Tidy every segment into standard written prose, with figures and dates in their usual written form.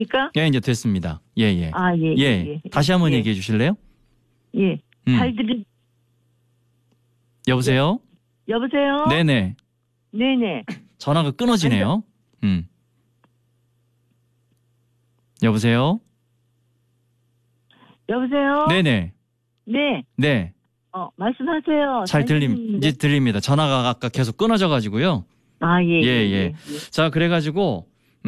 예, 이제 됐습니다. 예, 예. 아, 예, 예. 예. 다시 한번 예. 얘기해 주실래요? 예. 잘 여보세요? 여보세요? 네네. 네네. 전화가 끊어지네요. 여보세요? 여보세요? 네네. 네. 네. 말씀하세요. 잘 이제 들립니다. 전화가 아까 계속 끊어져 가지고요. 아, 예. 예. 자, 그래가지고,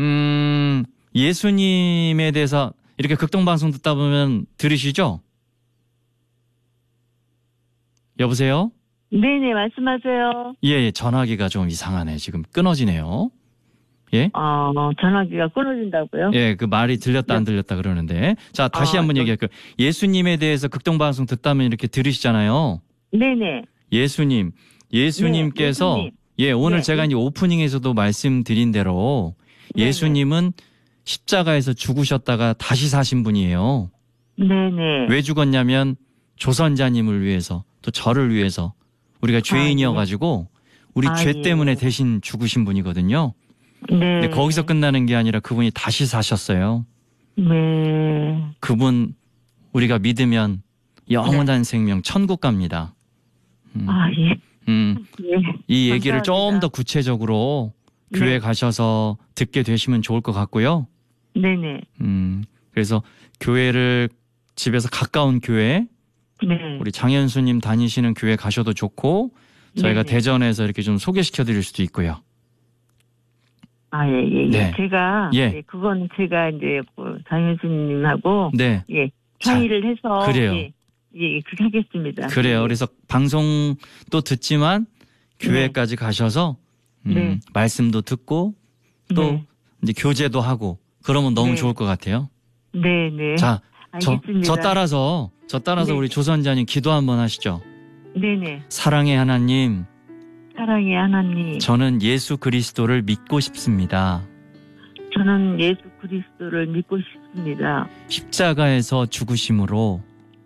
예수님에 대해서 이렇게 극동방송 듣다 보면 들으시죠? 여보세요? 네네, 말씀하세요. 예, 전화기가 좀 이상하네. 지금 끊어지네요. 예? 전화기가 끊어진다고요? 예, 그 말이 들렸다 안 들렸다 그러는데. 자, 다시 한번 얘기할게요. 예수님에 대해서 극동방송 듣다면 이렇게 들으시잖아요. 네네. 예수님께서 네, 예, 오늘 네. 제가 이제 오프닝에서도 말씀드린 대로 예수님은 십자가에서 죽으셨다가 다시 사신 분이에요. 네네. 왜 죽었냐면 조선자님을 위해서 또 저를 위해서 우리가 죄인이어가지고 우리 죄 때문에 대신 죽으신 분이거든요. 네. 근데 거기서 끝나는 게 아니라 그분이 다시 사셨어요. 네. 그분 우리가 믿으면 영원한 생명 천국 갑니다. 예. 이 얘기를 감사합니다. 좀 더 구체적으로 교회 가셔서 듣게 되시면 좋을 것 같고요. 네네. 그래서 교회를 집에서 가까운 교회, 네. 우리 장현수님 다니시는 교회 가셔도 좋고 저희가 네네. 대전에서 이렇게 좀 소개시켜 드릴 수도 있고요. 예. 네. 제가 그건 제가 이제 장현수님하고 네. 상의를 해서 그래요. 그렇게 하겠습니다. 그래요. 그래서 방송도 듣지만 교회까지 가셔서 말씀도 듣고 또 이제 교제도 하고 그러면 너무 좋을 것 같아요. 네네. 자, 알겠습니다. 저 따라서 우리 조선자님 기도 한번 하시죠. 네네. 사랑의 하나님, 사랑의 하나님, 저는 예수 그리스도를 믿고 싶습니다. 저는 예수 그리스도를 믿고 싶습니다. 십자가에서 죽으심으로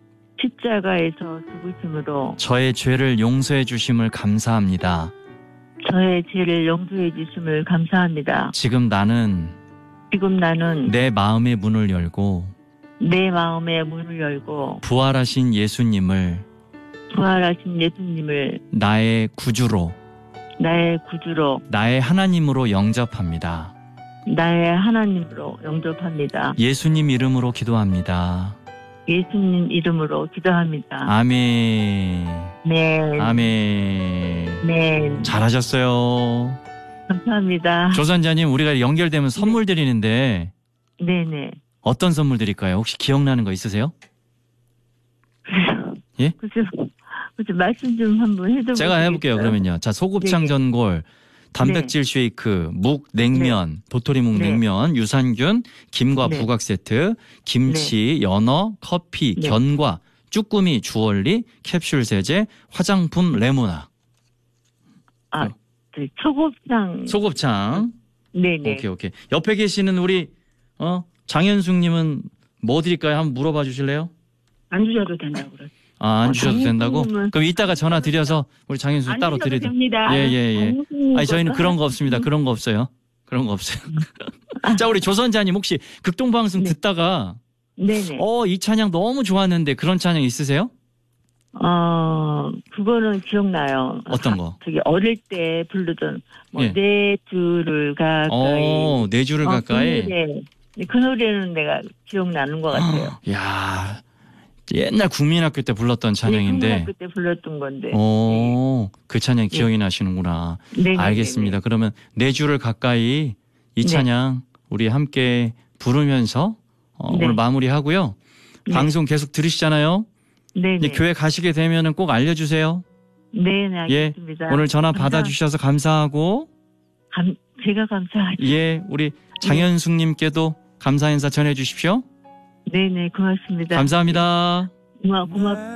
저의 죄를 용서해 주심을 감사합니다. 저의 죄를 용서해 주심을 감사합니다. 지금 나는 내 마음의 문을 열고 부활하신 예수님을 나의 구주로 나의 하나님으로 영접합니다. 예수님 이름으로 기도합니다. 예수님 이름으로 기도합니다. 아멘. 네. 아멘. 네. 잘하셨어요. 감사합니다. 조선자님, 우리가 연결되면 선물 드리는데 네네. 어떤 선물 드릴까요? 혹시 기억나는 거 있으세요? 예? 그죠. 말씀 좀 한번 해줘. 제가 해볼게요. 그러면요. 자, 소곱창 전골, 단백질 쉐이크, 묵 냉면, 도토리묵 냉면, 유산균, 김과 부각 세트, 김치, 연어, 커피, 견과, 쭈꾸미, 주얼리, 캡슐 세제, 화장품 레모나. 소곱창. 네네. 오케이. 옆에 계시는 우리 장현숙님은 뭐 드릴까요? 한번 물어봐 주실래요? 안 주셔도 된다고 그러죠. 안 주셔도 된다고? 그럼 이따가 전화 드려서 우리 장현숙 따로 드리도록. 예. 아니 저희는 그런 거 없습니다. 그런 거 없어요. 자, 우리 조선자님 혹시 극동방송 듣다가 네네. 이 찬양 너무 좋았는데 그런 찬양 있으세요? 그거는 기억나요. 어떤 거? 저기 어릴 때 부르던 네 줄을 가까이. 네 줄을 가까이. 그 노래는 내가 기억나는 것 같아요. 야, 옛날 국민학교 때 불렀던 찬양인데. 국민학교 때 불렀던 건데. 그 찬양 기억이 나시는구나. 네네. 알겠습니다. 그러면 네 줄을 가까이 이 찬양 우리 함께 부르면서 오늘 마무리하고요. 방송 계속 들으시잖아요. 네. 이제 교회 가시게 되면은 꼭 알려주세요. 네, 알겠습니다. 오늘 전화 받아주셔서 감사하고. 제가 감사하죠. 예, 우리 장현숙님께도 감사 인사 전해주십시오. 네네, 고맙습니다. 감사합니다. 고맙습니다.